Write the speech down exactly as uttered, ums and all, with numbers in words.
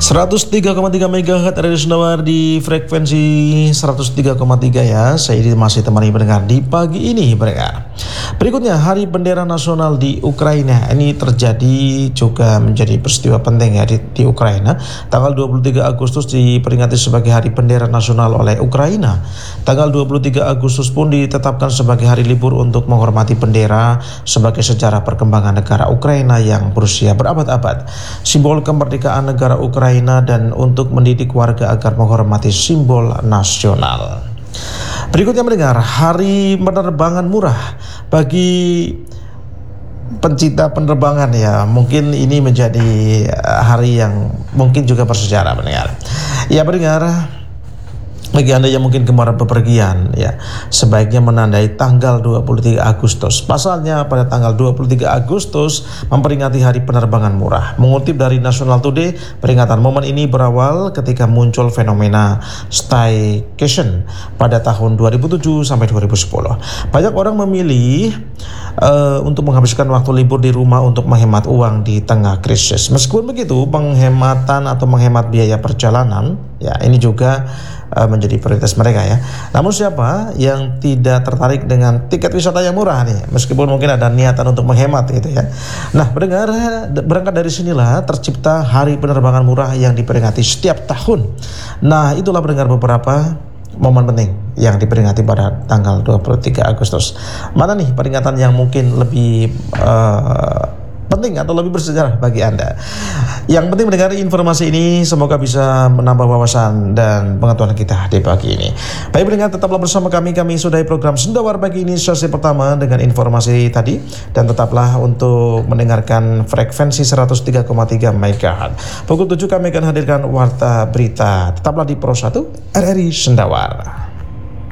seratus tiga koma tiga megahertz Radio Sendawar di frekuensi seratus tiga koma tiga ya. Saya masih temani pendengar di pagi ini pendengar. Berikutnya Hari Bendera Nasional di Ukraina. Ini terjadi juga menjadi peristiwa penting ya di, di Ukraina. Tanggal dua puluh tiga Agustus diperingati sebagai Hari Bendera Nasional oleh Ukraina. Tanggal dua puluh tiga Agustus pun ditetapkan sebagai hari libur untuk menghormati bendera sebagai sejarah perkembangan negara Ukraina yang berusia berabad-abad. Simbol kemerdekaan negara Ukraina dan untuk mendidik warga agar menghormati simbol nasional. Berikutnya mendengar Hari Penerbangan Murah bagi pencinta penerbangan ya. Mungkin ini menjadi hari yang mungkin juga bersejarah mendengar. Ya mendengar, bagi Anda yang mungkin kemarin bepergian ya, sebaiknya menandai tanggal dua puluh tiga Agustus. Pasalnya pada tanggal dua puluh tiga Agustus memperingati Hari Penerbangan Murah. Mengutip dari National Today, peringatan momen ini berawal ketika muncul fenomena staycation pada tahun dua ribu tujuh sampai dua ribu sepuluh. Banyak orang memilih uh, untuk menghabiskan waktu libur di rumah untuk menghemat uang di tengah krisis. Meskipun begitu, penghematan atau menghemat biaya perjalanan ya ini juga menjadi prioritas mereka ya. Namun siapa yang tidak tertarik dengan tiket wisata yang murah nih, meskipun mungkin ada niatan untuk menghemat gitu ya. Nah, pendengar, berangkat dari sinilah tercipta Hari Penerbangan Murah yang diperingati setiap tahun. Nah, itulah pendengar beberapa momen penting yang diperingati pada tanggal dua puluh tiga Agustus. Mana nih peringatan yang mungkin lebih uh, penting atau lebih bersejarah bagi Anda? Yang penting mendengar informasi ini semoga bisa menambah wawasan dan pengetahuan kita di pagi ini. Baik pendengar, tetaplah bersama kami. Kami sudahi program Sendawar pagi ini sesi pertama dengan informasi tadi, dan tetaplah untuk mendengarkan frekuensi seratus tiga koma tiga megahertz. Pukul tujuh kami akan hadirkan warta berita. Tetaplah di Pro satu R R I Sendawar.